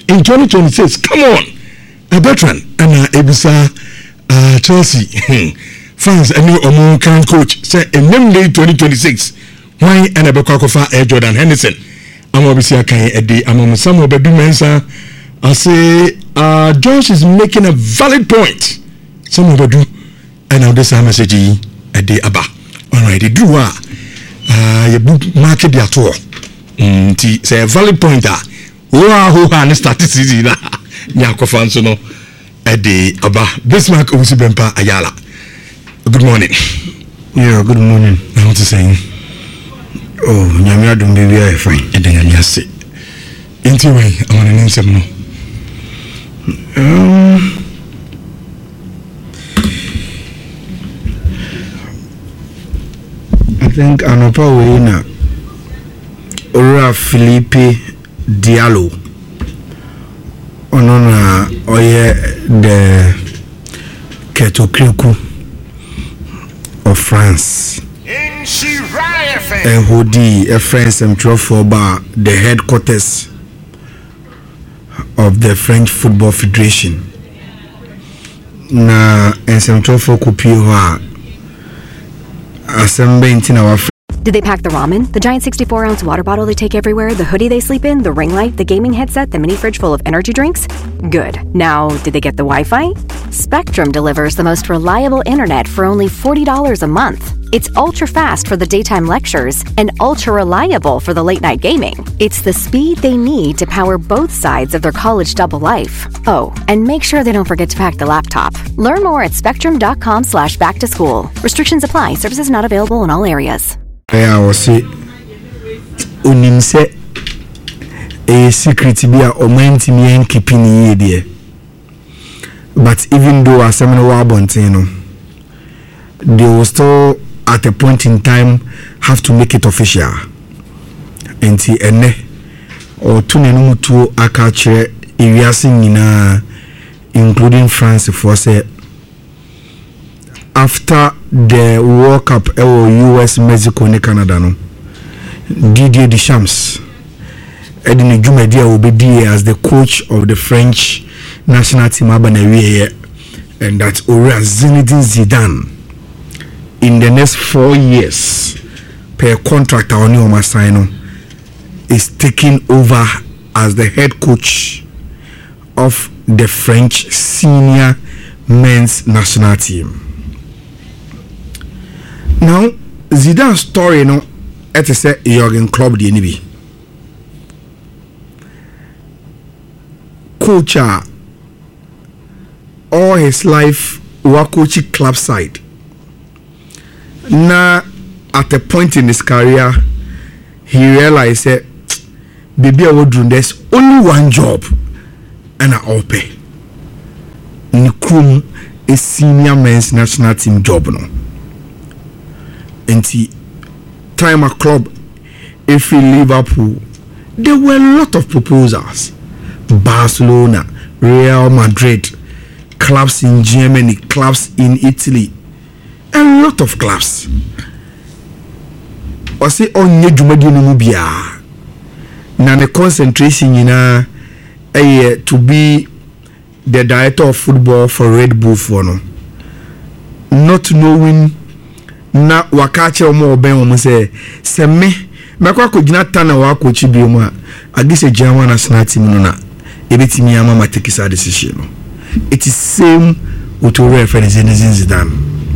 in 2026. Come on, a veteran and Ebisa Chelsea fans and new American coach say in May 2026. Why and Abekofa Air Jordan Henderson. I'm obviously I'm some of the Mensa. I say Josh is making a valid point. Some of the do and now this message at the Abba. Alright, the do you book market their tour. Say a valid point who and statistics Yakofan so no at the Abba. Bismarck Usibempa Ayala. Good morning. Yeah, good morning. I want to say oh, Nyamia don't be very fine. And then I say, into way, I want to name some more. I think Anopa Wina Ora Felipe Diallo. Onona Oye the Ketokriku of France. Hodi a France for the headquarters of the French Football Federation. Na Central for Kupio assembling in our. Did they pack the ramen, the giant 64-ounce water bottle they take everywhere, the hoodie they sleep in, the ring light, the gaming headset, the mini fridge full of energy drinks? Good. Now, did they get the Wi-Fi? Spectrum delivers the most reliable internet for only $40 a month. It's ultra-fast for the daytime lectures and ultra-reliable for the late-night gaming. It's the speed they need to power both sides of their college double life. Oh, and make sure they don't forget to pack the laptop. Learn more at spectrum.com/back-to-school. Restrictions apply. Services not available in all areas. I was say unimse a secret be a omanti me keeping ye there. But even though a seminar wabontino, they will still at a point in time have to make it official. Enti ene or tunenu to akache iriasi including France for say after the World Cup US Mexico and Canada no Didier Deschamps Edine Jumedia will be there as the coach of the French national team and that Aura Zinedine Zidane in the next 4 years per contract on sign is taking over as the head coach of the French senior men's national team. Now, Zidane's story, no, it is a Jurgen Klopp the NB. Coach all his life was coaching club side. Now, at a point in his career, he realized that baby I would do there's only one job and I will pay. Nikum a senior men's national team job no. And time a club if in Liverpool there were a lot of proposals. Barcelona, Real Madrid, clubs in Germany, clubs in Italy, a lot of clubs. I say on ye jumadi no bia na the concentration to be the director of football for Red Bull for no, not knowing na wakache omo oben omo say me mekwa ko gina tana wa coach bi omo agise German national team no na ebetimi ama take this decision no. It is same with referee Zinedine Zidane.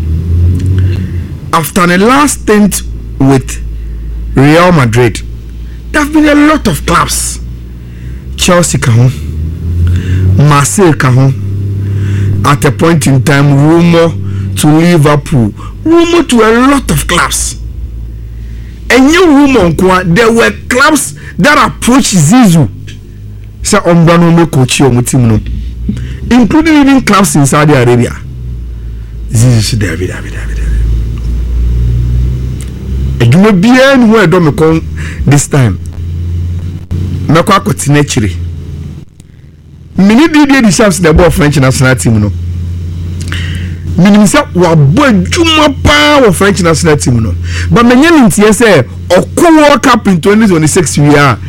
After the last stint with Real Madrid, there have been a lot of clubs. Chelsea kahon, Marseille kahon. At a point in time, rumor to Liverpool, rumor to a lot of clubs. And you rumor, there were clubs that approached Zizou. Say Ombano me coach your team no, including even clubs in Saudi Arabia. Zizou David. And you may be anywhere don't come this time. Me kwa continue chiri. Mini Didier Deschamps the ball French national team no. Mini say wa boy juma pa of French national team no. But me nyam ntie say World Cup in 2026 we are